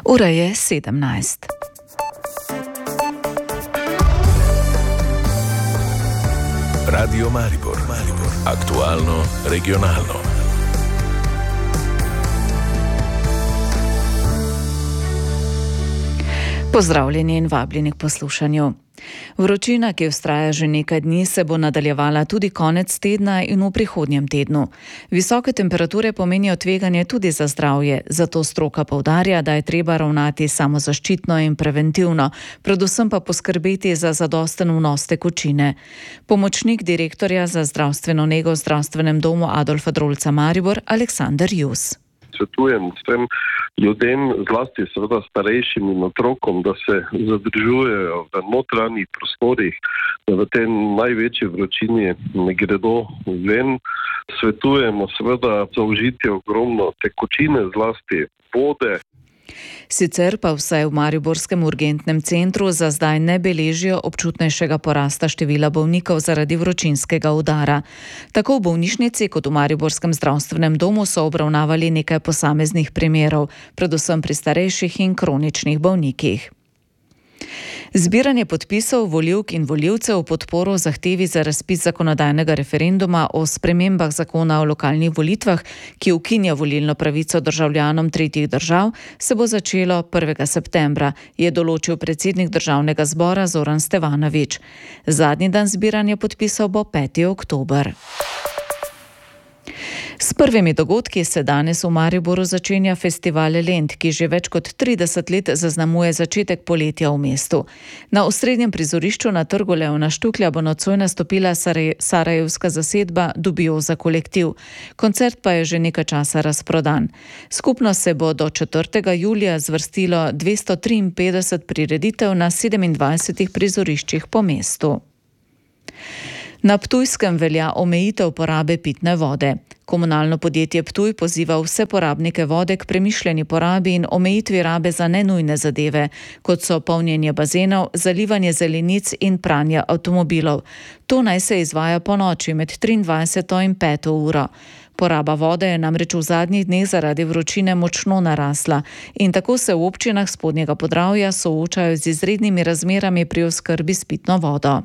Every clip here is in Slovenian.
Ura je 17. Radio Maribor. Aktualno, regionalno. Pozdravljeni in vabljeni k poslušanju. Vročina, ki vztraja že nekaj dni, se bo nadaljevala tudi konec tedna in v prihodnjem tednu. Visoke temperature pomenijo tveganje tudi za zdravje, zato stroka poudarja, da je treba ravnati samozaščitno in preventivno, predvsem pa poskrbeti za zadosten vnos tekočine. Pomočnik direktorja za zdravstveno nego v zdravstvenem domu Adolfa Drolca Maribor, Aleksander Jus. Svetujem vsem ljudem, zlasti seveda starejšim in otrokom, da se zadržujejo v notranjih prostorih, da v tej največji vročini ne gredo ven. Svetujemo seveda zaužitje ogromno tekočine, zlasti vode. Sicer pa vsaj v mariborskem urgentnem centru za zdaj ne beležijo občutnejšega porasta števila bolnikov zaradi vročinskega udara. Tako v bolnišnici kot v mariborskem zdravstvenem domu so obravnavali nekaj posameznih primerov, predvsem pri starejših in kroničnih bolnikih. Zbiranje podpisov volivk in volivcev v podporo zahtevi za razpis zakonodajnega referenduma o spremembah zakona o lokalnih volitvah, ki ukinja volilno pravico državljanom tretjih držav, se bo začelo 1. septembra, je določil predsednik Državnega zbora Zoran Stevanović. Zadnji dan zbiranja podpisov bo 5. oktober. S prvimi dogodki se danes v Mariboru začenja festival Lent, ki že več kot 30 let zaznamuje začetek poletja v mestu. Na osrednjem prizorišču na trgu Leona Štuklja bo nocoj nastopila sarajevska zasedba Dubioza kolektiv. Koncert pa je že nekaj časa razprodan. Skupno se bo do 4. julija zvrstilo 253 prireditev na 27 prizoriščih po mestu. Na Ptujskem velja omejitev porabe pitne vode. Komunalno podjetje Ptuj poziva vse porabnike vode k premišljeni porabi in omejitvi rabe za nenujne zadeve, kot so polnjenje bazenov, zalivanje zelenic in pranje avtomobilov. To naj se izvaja po noči med 23. in 5. uro. Poraba vode je namreč v zadnjih dneh zaradi vročine močno narasla in tako se v občinah Spodnjega Podravja soočajo z izrednimi razmerami pri oskrbi s pitno vodo.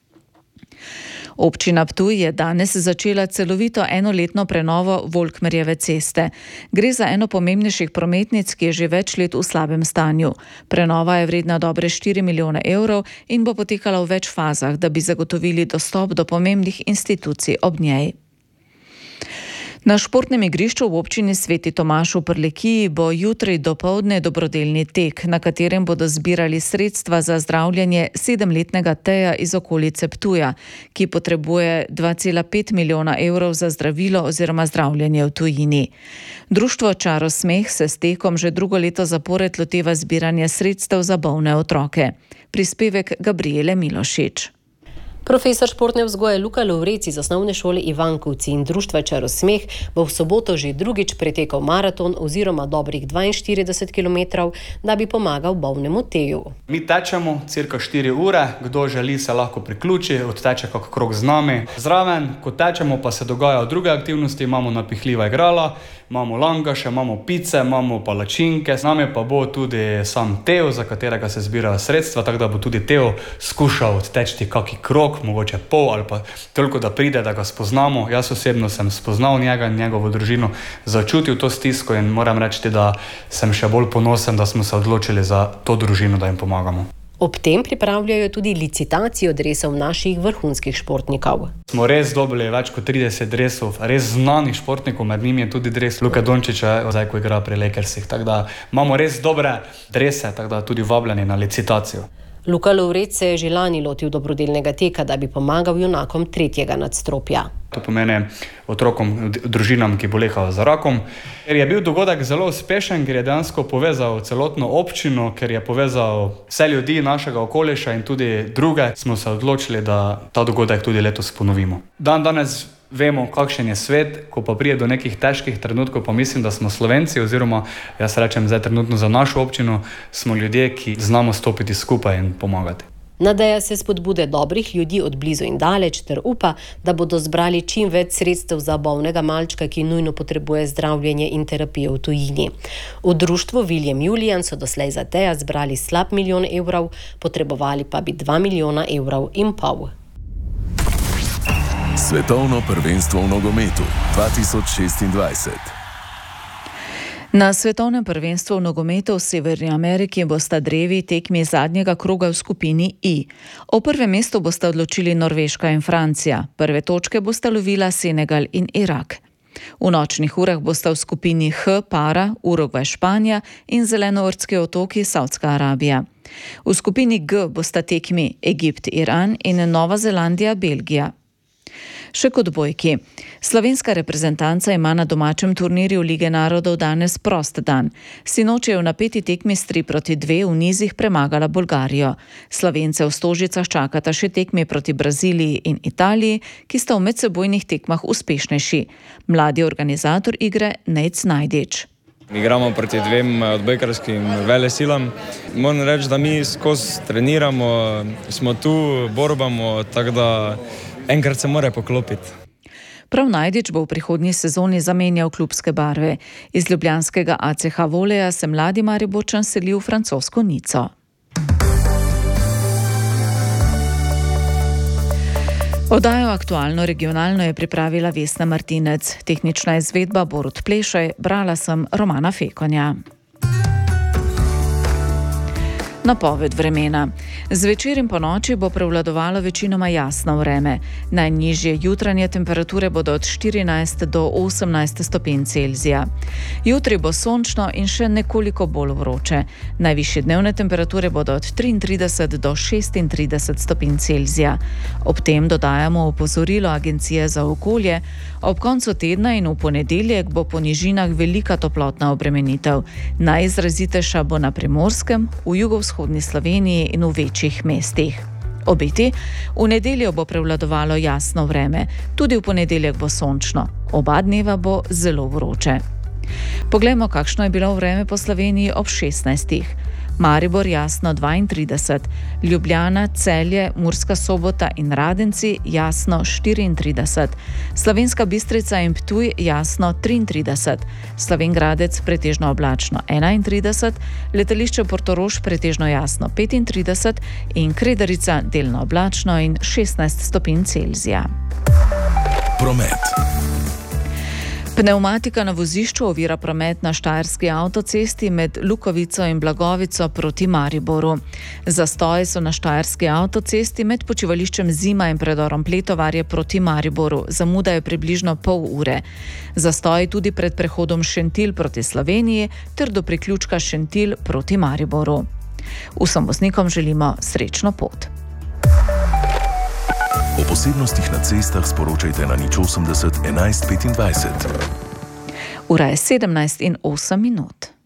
Občina Ptuj je danes začela celovito enoletno prenovo Volkmerjeve ceste. Gre za eno pomembnejših prometnic, ki je že več let v slabem stanju. Prenova je vredna dobre 4 milijone evrov in bo potekala v več fazah, da bi zagotovili dostop do pomembnih institucij ob njej. Na športnem igrišču v občini Sveti Tomaž v Prlekiji bo jutri dopoldne dobrodelni tek, na katerem bodo zbirali sredstva za zdravljenje 7-letnega Teja iz okolice Ptuja, ki potrebuje 2,5 milijona evrov za zdravilo oziroma zdravljenje v tujini. Društvo Čaro smeh se s tekom že drugo leto zapored loteva zbiranja sredstev za bolne otroke. Prispevek Gabriele Milošič. Profesor športne vzgoje Luka Lovrec iz osnovne šole Ivankovci in društva Čaro smeh bo v soboto že drugič pretekal maraton oziroma dobrih 42 km, da bi pomagal bolnemu Teju. Mi tečemo cirka 4 ure, kdo želi se lahko priključi, odteče kak krog z nami. Zraven, ko tečemo, pa se dogajajo druge aktivnosti, imamo napihljiva igrala, imamo langaše, imamo pice, imamo palačinke, z nami pa bo tudi sam Teo, za katerega se zbirajo sredstva, tako da bo tudi Teo skušal odteči kaki krog, mogoče pol ali pa toliko, da pride, da ga spoznamo. Jaz osebno sem spoznal njega in njegovo družino, začutil to stisko in moram reči, da sem še bolj ponosen, da smo se odločili za to družino, da jim pomagamo. Ob tem pripravljajo tudi licitacijo dresov naših vrhunskih športnikov. Smo res dobili več kot 30 dresov, res znanih športnikov, med njimi je tudi dres Luke Dončića, zdaj ko igra pri Lakersih, tako da imamo res dobre drese, tako da tudi vabljeni na licitacijo. Luka Lovrec se je že lani lotil dobrodelnega teka, da bi pomagal junakom 3. nadstropja. To pomeni otrokom, družinam, ki bolehajo za rakom. Ker je bil dogodek zelo uspešen, ker je dejansko povezal celotno občino, ker je povezal vse ljudi našega okoliša in tudi druge, smo se odločili, da ta dogodek tudi letos ponovimo. Danes vemo, kakšen je svet, ko pa prije do nekih težkih trenutkov, pa mislim, da smo Slovenci, oziroma jaz rečem zdaj trenutno za našo občino, smo ljudje, ki znamo stopiti skupaj in pomagati. Nadeja se spodbude dobrih ljudi od blizu in daleč ter upa, da bodo zbrali čim več sredstev za bolnega malčka, ki nujno potrebuje zdravljenje in terapijo v tujini. V društvu William Julian so doslej za Teja zbrali slab 1 milijon evrov, potrebovali pa bi 2,5 milijona evrov. Svetovno prvenstvo v nogometu 2026. Na svetovnem prvenstvu v nogometu v Severni Ameriki bosta drevi tekmi zadnjega kroga v skupini I. O prvem mestu bosta odločili Norveška in Francija. Prve točke bosta lovila Senegal in Irak. V nočnih urah bosta v skupini H para Urugvaj, Španija in Zelenoortski otoki, Saudska Arabija. V skupini G bosta tekmi Egipt, Iran in Nova Zelandija, Belgija. Še kot odbojki. Slovenska reprezentanca ima na domačem turnirju Lige narodov danes prost dan. Sinoči je v napeti tekmi s 3-2 v nizih premagala Bolgarijo. Slovence v Stožicah čakata še tekmi proti Braziliji in Italiji, ki sta v medsebojnih tekmah uspešnejši. Mladi organizator igre Nejc Najdič. Igramo proti 2 odbojkarskim velesilam. Moram reči, da mi skozi treniramo, smo tu, borbamo, tako da enkrat se mora poklopiti. Prav Najdič bo v prihodnji sezoni zamenjal klubske barve. Iz ljubljanskega ACH Voleja se mladi Mariborčan seli v francosko Nico. Oddajo Aktualno regionalno je pripravila Vesna Martinec. Tehnična izvedba Borut Plešaj, brala sem Romana Fekonja. Napoved vremena. Zvečer in po noči bo prevladovalo večinoma jasno vreme. Najnižje jutranje temperature bodo od 14 do 18 stopinj Celzija. Jutri bo sončno in še nekoliko bolj vroče. Najvišje dnevne temperature bodo od 33 do 36 stopinj Celzija. Ob tem dodajamo opozorilo Agencije za okolje. Ob koncu tedna in v ponedeljek bo po nižinah velika toplotna obremenitev. Najizrazitejša bo na Primorskem, v jugovzhodni Sloveniji in v večjih mestih. Obeti, v nedeljo bo prevladovalo jasno vreme, tudi v ponedeljek bo sončno. Oba dneva bo zelo vroče. Poglejmo, kakšno je bilo vreme po Sloveniji ob 16. Maribor jasno 32, Ljubljana, Celje, Murska Sobota in Radenci jasno 34, Slovenska Bistrica in Ptuj jasno 33, Slovenj Gradec pretežno oblačno 31, letališče Portorož pretežno jasno 35 in Kredarica delno oblačno in 16 stopinj Celzija. Promet. Pnevmatika na vozišču ovira promet na štajerski avtocesti med Lukovico in Blagovico proti Mariboru. Zastoji so na štajerski avtocesti med počivališčem Zima in predorom Pletovarje proti Mariboru. Zamuda je približno pol ure. Zastoji tudi pred prehodom Šentilj proti Sloveniji ter do priključka Šentilj proti Mariboru. Vsem voznikom želimo srečno pot. O posebnostih na cestah sporočajte na 080 11 25. Ura je 17:08.